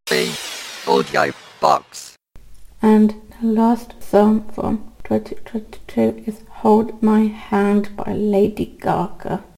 The audio box. And the last song from 2022 is Hold My Hand by Lady Gaga.